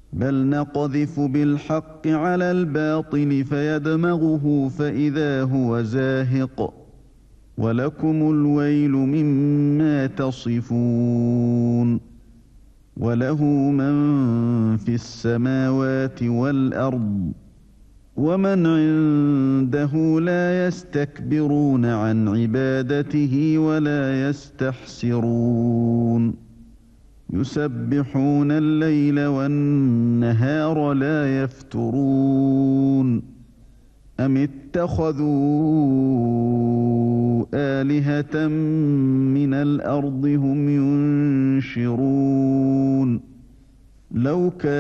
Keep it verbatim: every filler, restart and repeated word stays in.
بل نقذف بالحق على الباطل فيدمغه فإذا هو زاهق ولكم الويل مما تصفون وله من في السماوات والأرض ومن عنده لا يستكبرون عن عبادته ولا يستحسرون يسبحون الليل والنهار لا يفترون أم اتخذوا آلهة من الأرض هم ينشرون لو كان